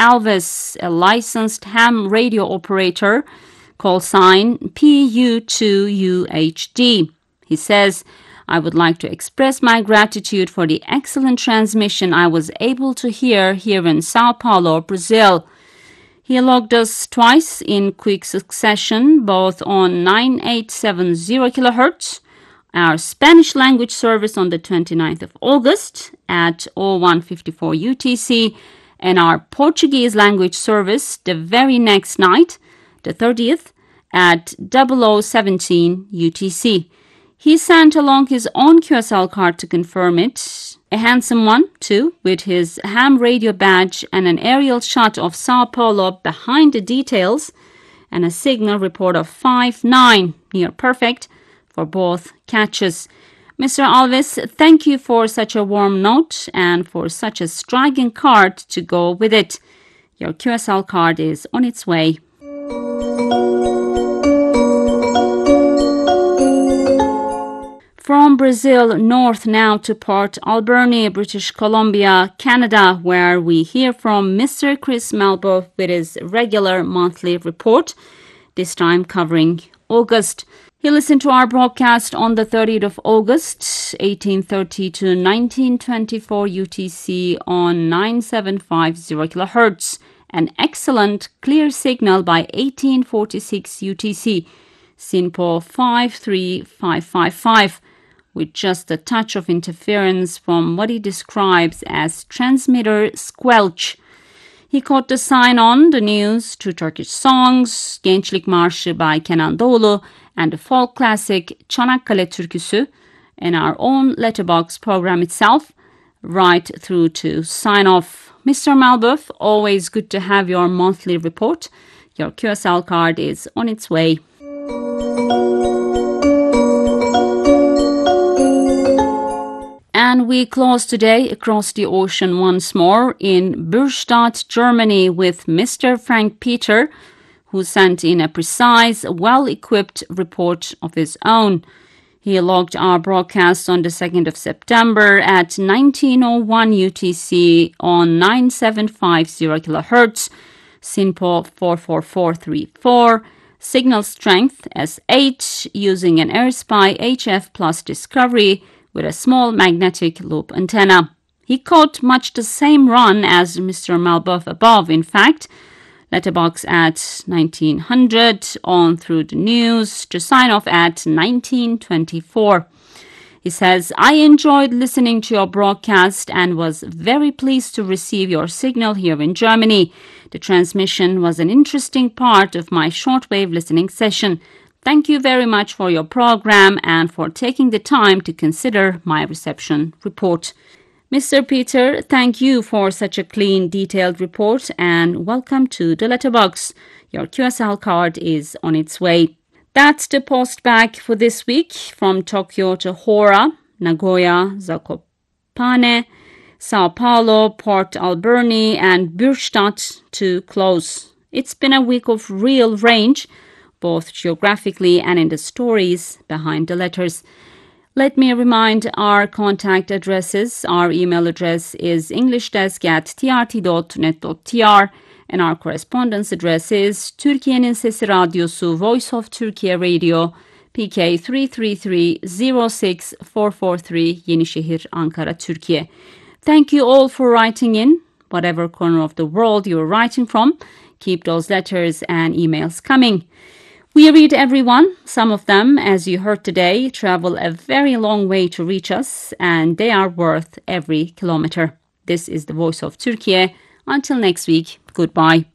Alves, a licensed ham radio operator, call sign PU2UHD. He says, I would like to express my gratitude for the excellent transmission I was able to hear here in Sao Paulo, Brazil. He logged us twice in quick succession, both on 9870 kHz, our Spanish language service on the 29th of August at 0154 UTC, and our Portuguese language service the very next night, the 30th, at 0017 UTC. He sent along his own QSL card to confirm it, a handsome one too, with his ham radio badge and an aerial shot of Sao Paulo behind the details, and a signal report of 5-9, near perfect, for both catches. Mr. Alves, thank you for such a warm note and for such a striking card to go with it. Your QSL card is on its way. From Brazil north now to Port Alberni, British Columbia, Canada, where we hear from Mr. Chris Malboeuf with his regular monthly report, this time covering August. He listened to our broadcast on the 30th of August, 1830 to 1924 UTC on 9750 kHz, an excellent clear signal by 1846 UTC, SINPO 53555. With just a touch of interference from what he describes as transmitter squelch. He caught the sign on the news, two Turkish songs, Gençlik Marşı by Kenan Doğulu, and the folk classic Çanakkale Türküsü, and our own letterbox program itself, right through to sign off. Mr. Malboeuf, always good to have your monthly report. Your QSL card is on its way. And we close today across the ocean once more in Bürstadt, Germany, with Mr. Frank Peter, who sent in a precise, well-equipped report of his own. He logged our broadcast on the 2nd of September at 1901 UTC on 9750 kHz, SINPO 44434, signal strength S8, using an AirSpy HF Plus Discovery with a small magnetic loop antenna. He caught much the same run as Mr. Malboeuf above, in fact. Letterbox at 1900, on through the news, to sign off at 1924. He says, I enjoyed listening to your broadcast and was very pleased to receive your signal here in Germany. The transmission was an interesting part of my shortwave listening session. Thank you very much for your program and for taking the time to consider my reception report. Mr. Peter, thank you for such a clean, detailed report and welcome to the letterbox. Your QSL card is on its way. That's the post bag for this week, from Tokyo to Hora, Nagoya, Zakopane, Sao Paulo, Port Alberni, and Bürstadt to close. It's been a week of real range, both geographically and in the stories behind the letters. Let me remind our contact addresses. Our email address is englishdesk@trt.net.tr and our correspondence address is Türkiye'nin Sesi Radyosu, Voice of Turkey Radio, PK 333-06443, Yenişehir, Ankara, Türkiye. Thank you all for writing in, whatever corner of the world you're writing from. Keep those letters and emails coming. We read everyone. Some of them, as you heard today, travel a very long way to reach us, and they are worth every kilometer. This is the Voice of Turkey. Until next week, goodbye.